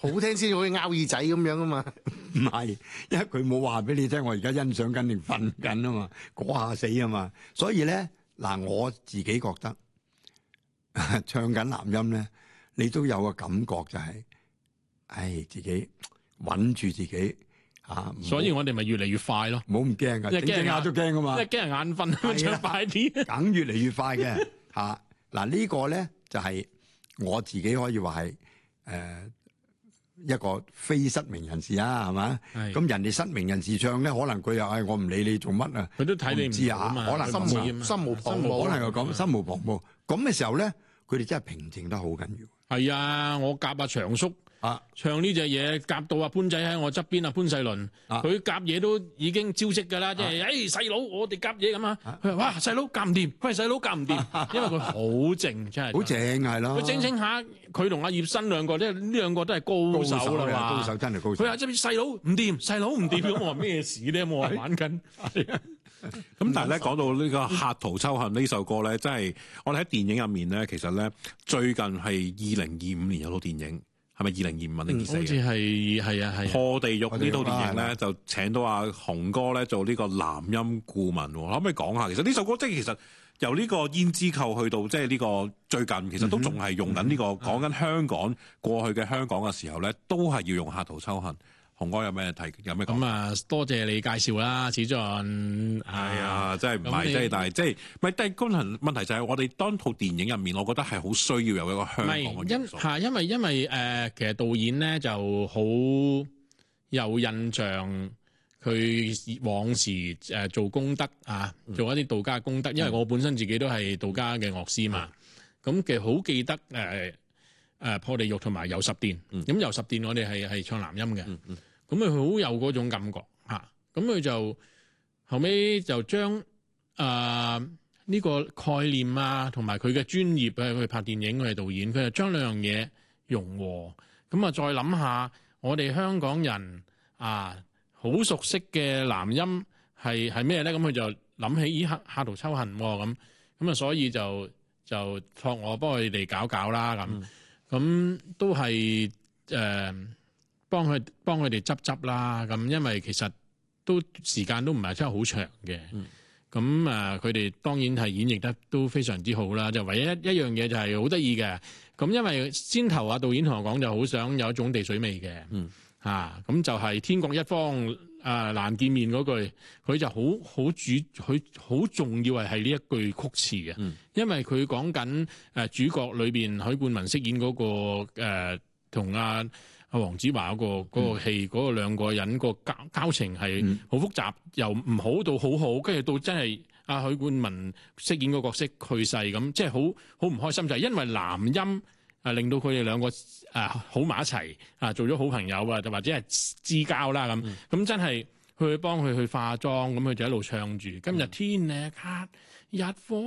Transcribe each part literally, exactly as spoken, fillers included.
好聽先可以拗耳仔咁樣啊嘛。 唔係，因為佢冇話俾你聽，我而家欣賞緊定瞓緊啊嘛，嗰下死啊嘛。所以咧嗱，我自己覺得唱緊男音咧，你都有個感覺就係、是，唉，自己穩住自己啊。 所以我哋咪越嚟越快咯。 唔好唔驚噶，整整下都驚噶嘛。 因為驚人眼瞓，唱快啲， 梗越嚟越快嘅嚇。嗱呢個咧就係、是、我自己可以話係誒一個非失明人士啊，係嘛？咁人哋失明人士唱咧，可能佢又係我唔理你做乜啊， 佢都睇你唔知啊，可能心無心無旁騖， 可能又咁心無旁騖。咁嘅時候咧，佢哋真係平靜得好緊要。 係啊，我夾阿長叔。 啊！ 唱呢隻嘢夾到阿潘仔喺我側邊啊，潘世倫，佢夾嘢都已經招式㗎啦，即係誒細佬，我哋夾嘢咁啊！佢話哇細佬夾唔掂，喂細佬夾唔掂，因為佢好靜，真係好靜係咯。 佢整整下，佢同阿葉新兩個，即係呢兩個都係高手啦嘛。 高手真係高手。 佢話即係細佬唔掂，細佬唔掂咁，我話咩事咧？我話玩緊。 咁但係咧講到呢個《客途秋恨》呢首歌咧，真係我哋喺電影入面咧，其實咧最近係二零二五年有套電影。係咪二零二五年定二四？ 好似係係啊係。 破地獄呢套電影咧，就請到阿雄哥咧做呢個男音顧問。可唔可以講下？其實呢首歌即係其實由呢個胭脂扣去到即係呢個最近，其實都仲係用緊呢個講緊香港過去嘅香港嘅時候咧，都係要用《客途秋恨》。雄哥有咩提？有咩講？ 咁啊，多謝你介紹啦，始終係啊，真係唔係即係，但係即係唔係？但係功能問題就係我哋當套電影入面，我覺得係好需要有一個香港嘅元素。 因嚇，因為因為誒、呃，其實導演咧就好有印象，佢往時誒、呃、做功德啊，做一啲道家嘅功德。嗯、因為我本身自己都係道家嘅樂師嘛，咁、嗯、其實好記得誒。呃誒、呃、破地獄同埋遊十殿，咁遊十殿我哋係係唱男音嘅，咁佢好有嗰種感覺嚇，咁、啊、佢就後尾就將誒呢個概念啊，同埋佢嘅專業啊，去拍電影佢係導演，佢就將兩樣嘢融合，咁啊再諗下我哋香港人啊好熟悉嘅男音係係咩咧？咁佢就諗起咦客客途秋恨喎，咁咁啊所以就就託我幫佢哋搞搞啦咁。咁都係誒、呃、幫佢幫佢哋執執啦，咁因為其實都時間都唔係真係好長嘅。咁啊，佢哋當然係演繹得都非常之好啦。就唯一一樣嘢就係好得意嘅。咁因為先頭啊導演同我講就好想有一種地水味嘅。嗯。嚇、啊，咁就係天各一方啊難見面嗰句，佢就好好主，佢好重要係係呢一句曲詞嘅，嗯、因為佢講緊誒主角裏邊許冠文飾演嗰、嗰個誒同阿阿黃子華嗰、嗰個嗰、嗯、個戲嗰個兩個人個交交情係好複雜，嗯、由唔好到好好，跟住到真係阿許冠文飾演個角色去世咁，即係好好唔開心，就係、係、因為男音。啊！令到佢哋兩個啊好埋一齊啊，做咗好朋友啊，就或者係知交啦咁。咁、嗯、真係去幫佢去化妝，咁佢就一路唱住。今日天呢黑日風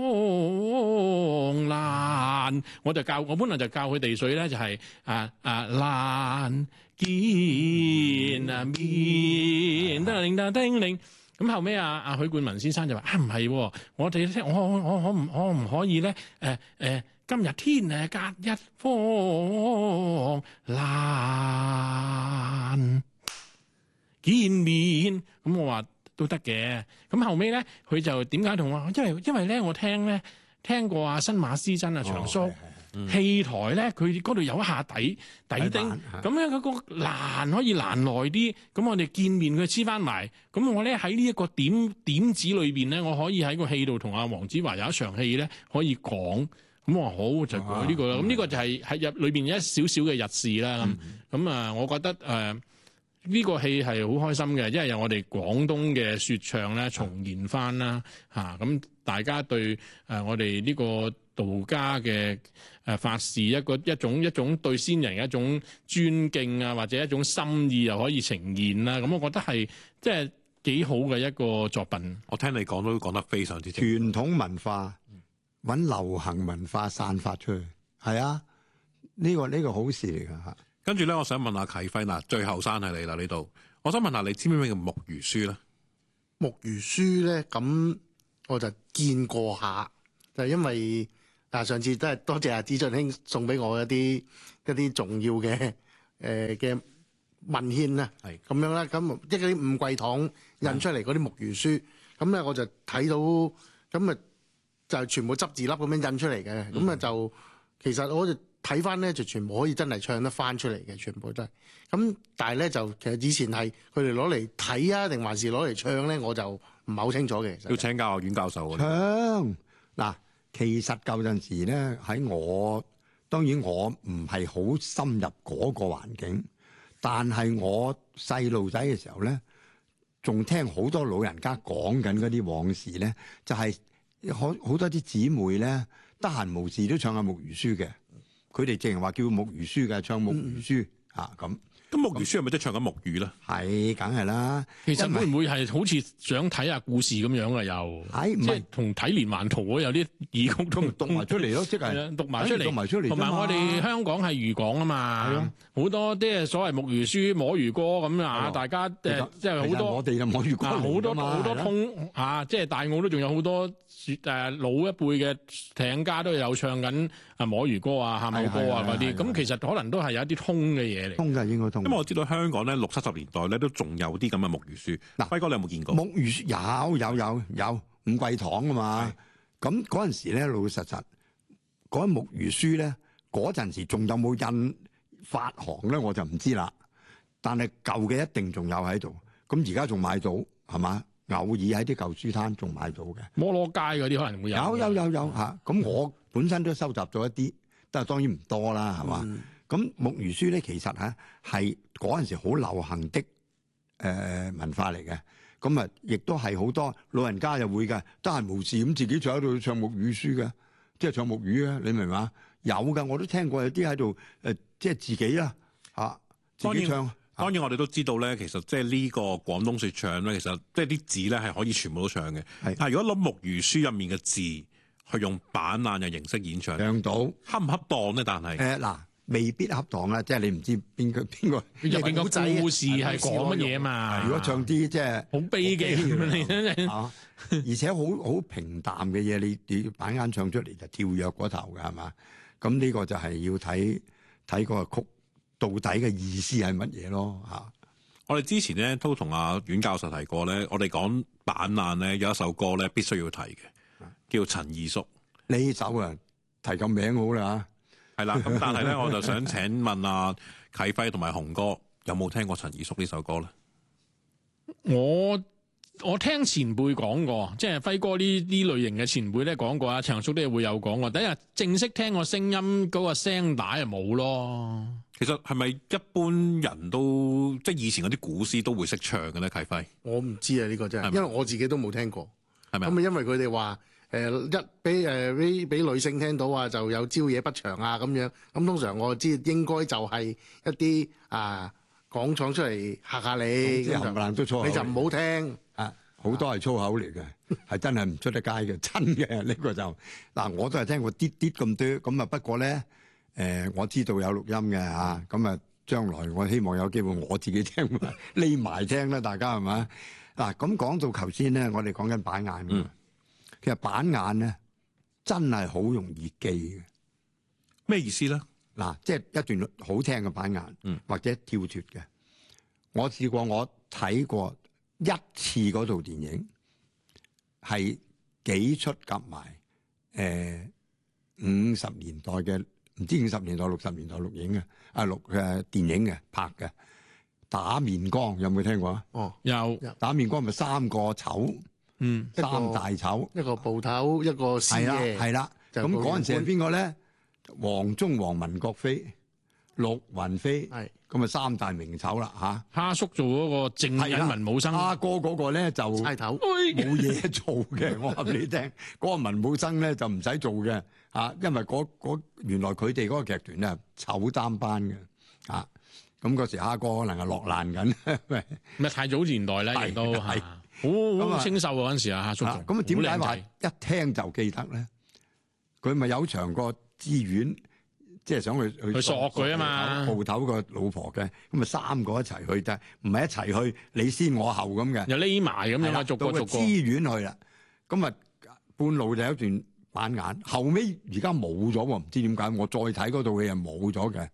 爛，我就教我本來就教佢地水咧，就係、是、啊啊爛見啊面得令得叮鈴。咁後尾啊啊許冠文先生就話啊唔係，我哋聽我我我唔我唔可以咧誒誒。今日天誒隔一方難見面，咁我話都得嘅。咁後尾咧，佢就點解同我？因為因為咧，我聽咧聽過阿新馬師曾啊長叔、哦嗯、戲台咧，佢嗰度有一下底底釘，咁樣嗰個難可以難耐啲。咁我哋見面佢黐翻埋。咁我咧喺呢一個點點子裏邊咧，我可以喺個戲度同阿黃子華有一場戲咧可以講。咁我話好就改呢個啦，咁呢、啊、個就係喺入裏邊一少少嘅日事啦。咁咁啊，我覺得誒呢、呃這個戲係好開心嘅，因為有我哋廣東嘅説唱咧重現翻啦嚇。咁、啊、大家對誒、呃、我哋呢個道家嘅誒法事一個一種一種對先人一種尊敬啊，或者一種心意又可以呈現啦。咁我覺得係即係幾好嘅一個作品。 我聽你講都講得非常之正。 傳統文化。揾流行文化散發出去，係啊，呢、這個呢、這個好事嚟㗎嚇。 跟住咧，我想問下啟輝嗱，最後生係你啦呢度。我想問下你知唔知咩叫木魚書咧？ 木魚書咧，咁我就見過下，就係、因為啊上次都係多謝阿子俊兄送俾我一啲一啲重要嘅誒嘅文獻啊， 係咁樣啦，咁即係啲五桂堂印出嚟嗰啲木魚書，咁咧我就睇到，咁啊就全部執字粒咁樣印出嚟嘅，咁啊就其實我就睇翻咧就全部可以真係唱得翻出嚟嘅，全部都係。咁但係咧就其實以前係佢哋攞嚟睇啊，定還是攞嚟唱咧，我就唔係好清楚嘅。其實要請教阿阮教授喎。 唱嗱，其實舊陣時咧喺我，當然我唔係好深入嗰個環境，但係我細路仔嘅時候咧，仲聽好多老人家講緊嗰啲往事咧，就係好好多啲姊妹咧，得閒無事都唱下木魚書嘅。佢哋淨係話叫木魚書嘅，唱木魚書、嗯、啊咁。 咁木魚書係咪即係唱緊木魚咧？ 係，梗係啦。 其實會唔會係好似想睇下故事咁樣啊？又係唔係同睇連環圖有啲異曲同讀埋出嚟咯，即係讀埋出嚟， 讀埋出嚟。 同埋我哋香港係漁港啊嘛，好多即係所謂木魚書、摸魚歌咁啊，大家誒即係好多我哋就摸魚歌好多好多通啊！即係大澳都仲有好多誒老一輩嘅艇家都有唱緊啊摸魚歌啊、喊口歌啊嗰啲，咁其實可能都係有一啲通嘅嘢嚟。 通嘅應該通。 因為我知道香港咧六七十年代咧都仲有啲咁嘅木魚書。嗱，輝哥你有冇見過？ 木魚書有有有有五桂堂啊嘛。咁嗰陣時咧，老老實實嗰木魚書咧，嗰陣時仲有冇印發行咧，我就唔知啦。但係舊嘅一定仲有喺度。咁而家仲買到係嘛？偶爾喺啲舊書攤仲買到嘅。 摩羅街嗰啲可能會有。 有有有有嚇。咁我本身都收集咗一啲，但係當然唔多啦，係嘛？咁、嗯、木魚書咧，其實嚇係嗰陣時好流行的誒、呃、文化嚟嘅。咁啊，亦都係好多老人家又會嘅，得閒無事咁自己坐喺度唱木魚書嘅，即係唱木魚啊！你明嘛？有㗎，我都聽過有啲喺度誒，即係自己啦嚇，自己唱。 當然我哋都知道咧，其實即係呢個廣東説唱咧，其實即係啲字咧係可以全部都唱嘅。係，但係如果攞木魚書入面嘅字去用板眼嘅形式演唱， 唱到恰唔恰當咧？但係誒嗱，未必恰當啦，即係你唔知邊個邊個入邊個故事係講乜嘢嘛？ 如果唱啲即係好悲嘅咁啊，而且好好平淡嘅嘢，你你板眼唱出嚟就跳躍嗰頭嘅係嘛？咁呢個就係要睇睇嗰個曲。到底嘅意思係乜嘢咯？嚇！ 我哋之前咧都同阿阮教授提過咧，我哋講板眼咧有一首歌咧必須要提嘅，叫《陳二叔》。 呢首啊提個名好啦嚇， 係啦。咁但係咧，我就想請問阿啟輝同埋雄哥有冇聽過陳二叔呢首歌咧？ 我我聽前輩講過，即係輝哥呢呢類型嘅前輩咧講過啊，長叔都會有講過。第一日正式聽個聲音嗰個聲帶就冇咯。 其實係咪一般人都即係以前嗰啲古詩都會識唱嘅咧？啟輝， 我唔知啊，呢、呢個真係，因為我自己都冇聽過， 係咪？ 咁啊，因為佢哋話誒一俾誒俾俾女性聽到啊，就有朝野不祥啊咁樣。咁通常我知應該就係一啲啊講廠出嚟嚇下你， 即係冚唪唥都粗口， 你就唔好聽啊！好多係粗口嚟嘅，係真係唔出得街嘅，真嘅呢、呢個就嗱，我都係聽過啲啲咁多，咁啊不過咧。誒、呃，我知道有錄音嘅嚇，咁啊，將來我希望有機會我自己聽，匿埋聽啦，大家係嘛？嗱，咁講到頭先咧，我哋講緊板眼，嗯、其實板眼咧真係好容易記嘅。 咩意思咧？ 嗱，即係一段好聽嘅板眼，嗯、或者跳脱嘅。我試過，我睇過一次嗰套電影，係幾出夾埋誒五十年代嘅。唔知五十年代、六十年代錄影嘅，啊錄嘅電影嘅拍嘅打面光有冇聽過啊？ 哦， 有打面光咪三個丑， 嗯， 三大丑， 一個捕頭，一個師爺， 係啦，咁嗰陣時係邊個咧？黃宗黃、文國飛、陸雲飛，係咁啊三大名丑啦嚇。 蝦叔做嗰個正隱文武生， 蝦哥嗰個咧就差頭冇嘢做嘅，我話俾你聽，嗰個文武生咧就唔使做嘅。啊，因為嗰、嗰個、原來佢哋嗰個劇團咧丑擔班嘅，啊，咁嗰時蝦哥可能係落難緊， 咪太早年代咧，亦都係好好清秀嗰陣時啊，蝦叔咁啊點解話一聽就記得咧？佢咪有場個資源，即係想去去去索佢啊嘛， 鋪頭個老婆嘅，咁啊三個一齊去，但係唔係一齊去，你先我後咁嘅， 又匿埋咁樣啊，逐個逐個資源去啦，咁啊半路就有一段。板眼後尾而家冇咗喎，唔知點解我再睇嗰套戲係冇咗嘅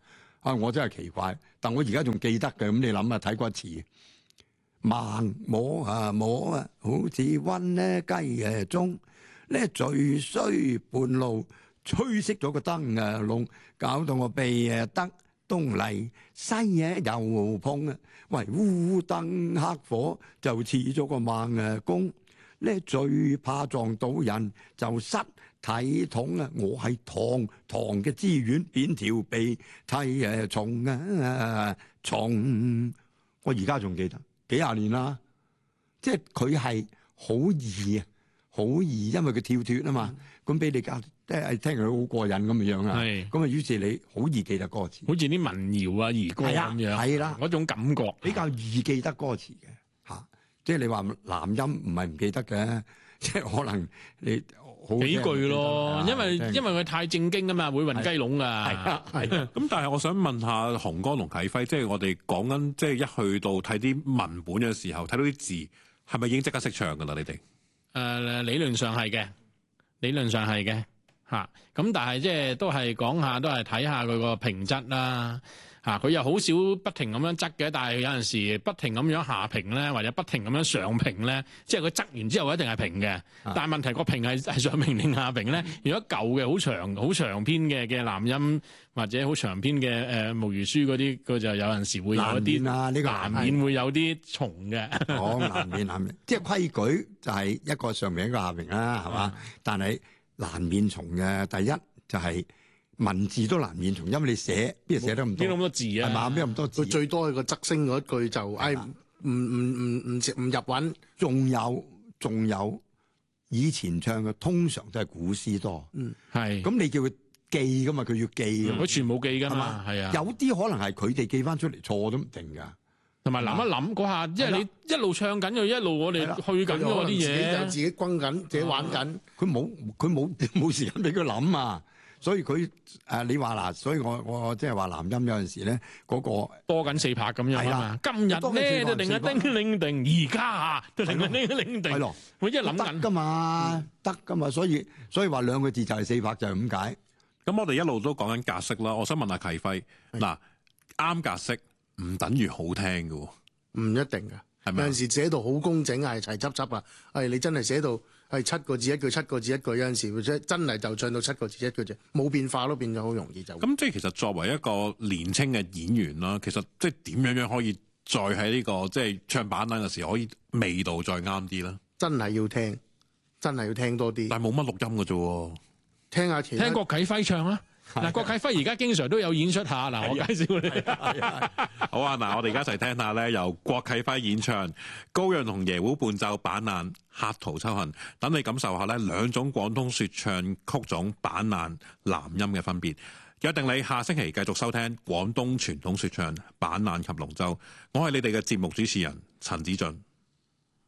啊，我真係奇怪，但我而家仲記得嘅。咁你諗下睇過一次，盲摸啊摸啊，好似溫呢雞誒鐘，呢最衰半路吹熄咗個燈啊籠，搞到我鼻誒得東嚟西嘢又碰啊！喂，烏燈黑火就似咗個盲誒公，呢最怕撞到人就失體統啊！我係堂堂嘅資源扁條鼻涕誒蟲啊蟲，我而家仲記得幾廿年啦，即係佢係好易啊，好易，因為佢跳脱啊嘛，咁俾、嗯、你教即係聽佢好過癮咁嘅樣啊，咁啊於是你好易記得歌詞， 好似啲民謠啊兒歌咁樣， 係啦， 嗰種感覺比較易記得歌詞嘅嚇，即係你話男音唔係唔記得嘅，即係可能你。 幾句咯，因為因為佢太正經啊嘛，會運雞籠啊。 係啊，係啊。 咁但係我想問下洪哥同啟輝，即係我哋講緊，即係一去到睇啲文本嘅時候，睇到啲字，係咪已經即刻識唱㗎啦？你哋？誒理論上係嘅，理論上係嘅嚇。咁但係即係都係講下，都係睇下佢個評質啦。嚇佢又好少不停咁樣質嘅，但係有陣時不停咁樣下評咧，或者不停咁樣上評咧，即係佢質完之後一定係評嘅。啊、但係問題個評係係上評定下評咧？如果舊嘅好長好長篇嘅嘅南音或者好長篇嘅誒木魚書嗰啲，佢就有陣時會有一啲啊，呢、呢個難免會有啲重嘅。 哦，難免難免，即係規矩就係一個上評一個下評啦，係嘛？嗯、但係難免重嘅，第一就係、是。文字都難免從，因為你寫邊度寫得咁多？ 邊咁多字啊？ 係嘛？邊咁多字？ 佢最多係個側聲嗰一句就，誒唔唔唔唔唔入韻。 仲有仲有，以前唱嘅通常都係古詩多。嗯，係。咁你叫佢記噶嘛？佢要記。 佢全部記噶嘛？係啊。 有啲可能係佢哋記翻出嚟錯都唔定㗎。同埋諗一諗嗰下，因為你一路唱緊，又一路我哋去緊嗰啲嘢， 就自己轟緊，自己玩緊。 佢冇佢冇冇時間俾佢諗啊！所以佢誒你話嗱，所以我我即係話南音有陣時咧嗰個多緊四拍咁樣啊嘛。今日咧就定一叮叮叮，而家啊都定一叮叮叮。係咯，我一諗緊㗎嘛，得㗎嘛，所以所以話兩個字就係四拍就係咁解。 咁我哋一路都講緊格式啦。我想問下啟輝，嗱啱格式唔等於好聽㗎喎， 唔一定㗎。係咪有陣時寫到好工整啊，齊執執啊，係你真係寫到。係七個字一句，七個字一句，有陣時即真係就唱到七個字一句啫，冇變化咯，變咗好容易就。 咁即係其實作為一個年青嘅演員啦，其實即係點樣樣可以再喺呢、這個即係唱板凳嘅時候，可以味道再啱啲咧？ 真係要聽，真係要聽多啲。 但係冇乜錄音嘅啫， 聽下其他。 聽郭啟輝唱啊！嗱，郭啟輝而家經常都有演出下，嗱，我介紹你。 好啊，嗱，我哋而家一齊聽下咧，由郭啟輝演唱高陽同椰胡伴奏板難《客途秋恨》，等你感受下咧兩種廣東說唱曲種板難南音嘅分別。約定你下星期繼續收聽廣東傳統說唱板難及龍舟，我係你哋嘅節目主持人陳子俊。